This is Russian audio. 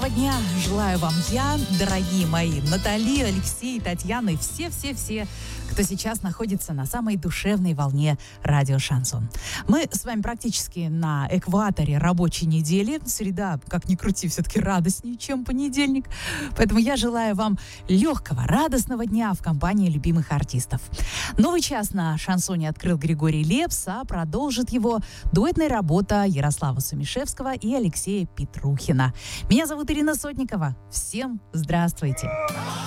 радостного дня желаю вам я, дорогие мои, Натали, Алексей, Татьяна и все-все-все, кто сейчас находится на самой душевной волне радио «Шансон». Мы с вами практически на экваторе рабочей недели. Среда, как ни крути, все-таки радостнее, чем понедельник. Поэтому я желаю вам легкого, радостного дня в компании любимых артистов. Новый час на «Шансоне» открыл Григорий Лепс, а продолжит его дуэтная работа Ярослава Сумишевского и Алексея Петрухина. Меня зовут Ирина Сотникова. Всем здравствуйте.